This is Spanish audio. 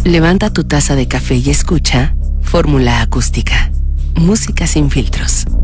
Levanta tu taza de café y escucha Fórmula Acústica. Música sin filtros.